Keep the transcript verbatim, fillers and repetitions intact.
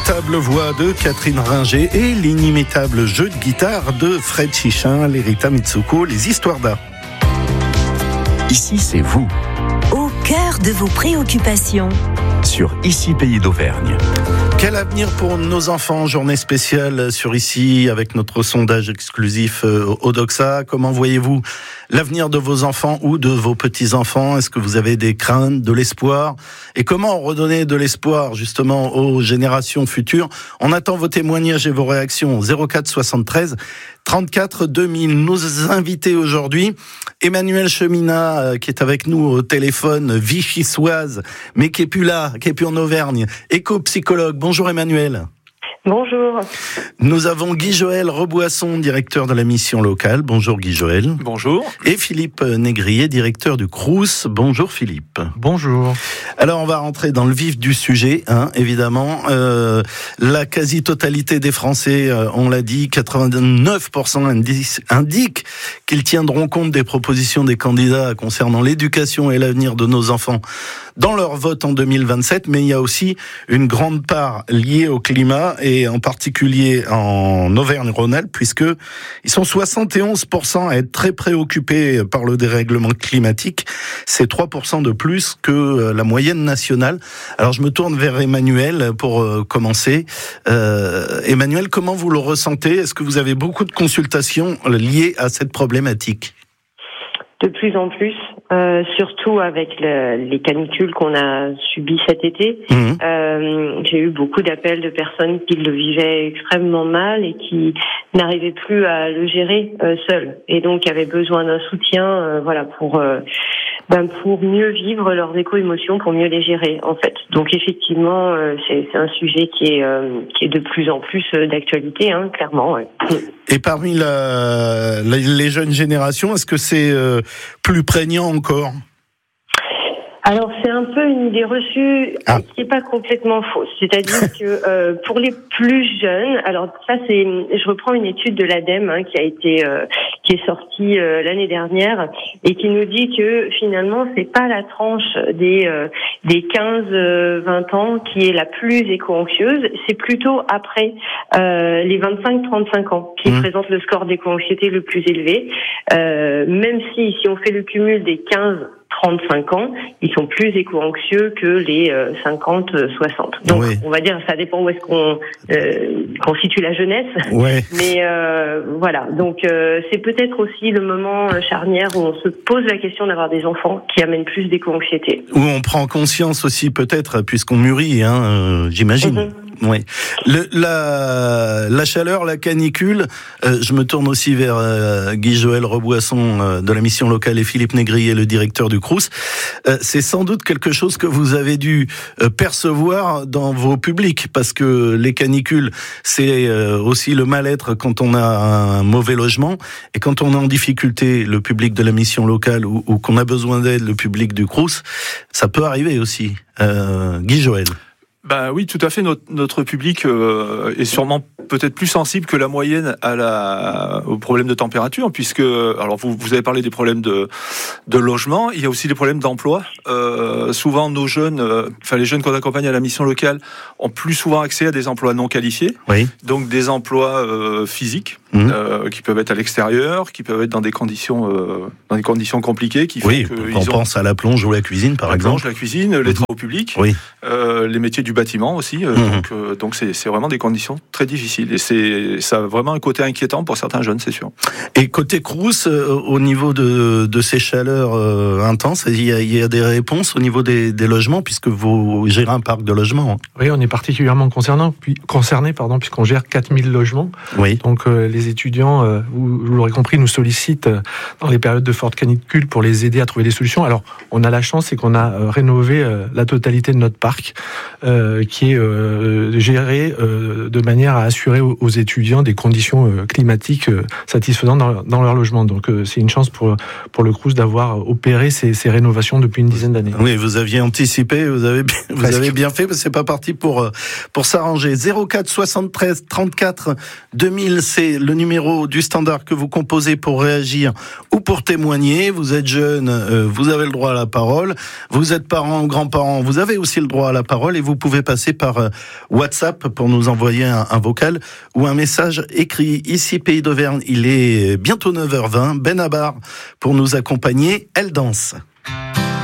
l'inimitable voix de Catherine Ringer et l'inimitable jeu de guitare de Fred Chichin, les Rita Mitsuko, les histoires d'art. Ici, c'est vous. Au cœur de vos préoccupations. Sur Ici, Pays d'Auvergne. Quel avenir pour nos enfants? Journée spéciale sur Ici avec notre sondage exclusif au Doxa. Comment voyez-vous l'avenir de vos enfants ou de vos petits-enfants? Est-ce que vous avez des craintes, de l'espoir? Et comment redonner de l'espoir justement aux générations futures? On attend vos témoignages et vos réactions. zéro quatre soixante-treize trente-quatre deux mille. Nos invités aujourd'hui, Emmanuelle Cheminat, qui est avec nous au téléphone, vichysoise, mais qui est plus là, qui est plus en Auvergne, éco-psychologue. Bonjour Emmanuelle. Bonjour. Nous avons Guy-Joël Reboisson, directeur de la mission locale. Bonjour Guy-Joël. Bonjour. Et Philippe Négrier, directeur du Crous. Bonjour Philippe. Bonjour. Alors on va rentrer dans le vif du sujet, hein, évidemment. Euh, la quasi-totalité des Français, euh, on l'a dit, quatre-vingt-neuf pour cent indiquent, indiquent qu'ils tiendront compte des propositions des candidats concernant l'éducation et l'avenir de nos enfants dans leur vote en deux mille vingt-sept. Mais il y a aussi une grande part liée au climat et et en particulier en Auvergne-Rhône-Alpes, puisque ils sont soixante et onze pour cent à être très préoccupés par le dérèglement climatique. C'est trois pour cent de plus que la moyenne nationale. Alors je me tourne vers Emmanuelle pour commencer. Euh, Emmanuelle, comment vous le ressentez? Est-ce que vous avez beaucoup de consultations liées à cette problématique? De plus en plus, euh, surtout avec le, les canicules qu'on a subies cet été. Mmh. Euh, j'ai eu beaucoup d'appels de personnes qui le vivaient extrêmement mal et qui n'arrivaient plus à le gérer euh, seules, et donc avaient besoin d'un soutien, euh, voilà, pour euh, ben pour mieux vivre leurs éco-émotions, pour mieux les gérer en fait. Donc effectivement, euh, c'est, c'est un sujet qui est euh, qui est de plus en plus d'actualité, hein, clairement. Ouais. Et parmi la, la, les jeunes générations, est-ce que c'est euh, plus prégnant encore? Alors c'est un peu une idée reçue ah. qui n'est pas complètement fausse. C'est-à-dire que euh, pour les plus jeunes, alors ça c'est, je reprends une étude de l'ADEME hein, qui a été euh, qui est sortie euh, l'année dernière et qui nous dit que finalement c'est pas la tranche des euh, des quinze vingt ans qui est la plus éco-anxieuse, c'est plutôt après euh, les vingt-cinq trente-cinq ans qui mmh. présentent le score d'éco-anxiété le plus élevé. Euh, même si si on fait le cumul des quinze trente-cinq ans, ils sont plus éco-anxieux que les euh, cinquante soixante. Donc, oui. on va dire, ça dépend où est-ce qu'on, euh, qu'on situe la jeunesse. Ouais. Mais euh, voilà, donc euh, c'est peut-être aussi le moment charnière où on se pose la question d'avoir des enfants qui amènent plus d'éco-anxiété. Où on prend conscience aussi, peut-être, puisqu'on mûrit, hein, euh, j'imagine. Mm-hmm. Oui. Le, la, la chaleur, la canicule, euh, je me tourne aussi vers euh, Guy-Joël Reboisson euh, de la mission locale et Philippe Négrier, le directeur du Crous. Euh, c'est sans doute quelque chose que vous avez dû euh, percevoir dans vos publics, parce que les canicules, c'est euh, aussi le mal-être quand on a un mauvais logement, et quand on est en difficulté, le public de la mission locale, ou, ou qu'on a besoin d'aide, le public du Crous, ça peut arriver aussi. Euh, Guy-Joël. Ben oui, tout à fait. Notre, notre public euh, est sûrement peut-être plus sensible que la moyenne à la, aux problèmes de température, puisque, alors vous, vous avez parlé des problèmes de, de logement, il y a aussi des problèmes d'emploi. Euh, souvent, nos jeunes, euh, enfin les jeunes qu'on accompagne à la mission locale, ont plus souvent accès à des emplois non qualifiés, oui. donc des emplois euh, physiques. Mmh. Euh, qui peuvent être à l'extérieur, qui peuvent être dans des conditions, euh, dans des conditions compliquées, qui font oui, que on ils pense ont... à la plonge ou la cuisine, par la exemple. La plonge, la cuisine, les travaux publics, oui. euh, les métiers du bâtiment aussi. Euh, mmh. Donc, euh, donc c'est, c'est vraiment des conditions très difficiles. Et c'est, ça a vraiment un côté inquiétant pour certains jeunes, c'est sûr. Et côté Crous, euh, au niveau de, de ces chaleurs euh, intenses, il y, a, il y a des réponses au niveau des, des logements, puisque vous gérez un parc de logements. Hein. Oui, on est particulièrement concernant, puis, concerné, pardon, puisqu'on gère quatre mille logements. Oui. Donc euh, les étudiants... Euh, Vous, vous l'aurez compris, nous sollicitent dans les périodes de forte canicule pour les aider à trouver des solutions. Alors, on a la chance, c'est qu'on a rénové la totalité de notre parc, euh, qui est euh, géré euh, de manière à assurer aux, aux étudiants des conditions euh, climatiques euh, satisfaisantes dans, dans leur logement. Donc, euh, c'est une chance pour pour le Crous d'avoir opéré ces, ces rénovations depuis une dizaine d'années. Oui, vous aviez anticipé, vous avez bien, vous avez bien fait, parce que c'est pas parti pour pour s'arranger. zéro quatre soixante-treize trente-quatre deux mille, c'est le numéro du standard que vous composez pour réagir ou pour témoigner. Vous êtes jeune, euh, vous avez le droit à la parole. Vous êtes parents ou grands-parents, vous avez aussi le droit à la parole et vous pouvez passer par euh, WhatsApp pour nous envoyer un, un vocal ou un message écrit. Ici, Pays d'Auvergne, il est bientôt neuf heures vingt. Ben Abar pour nous accompagner. Elle danse.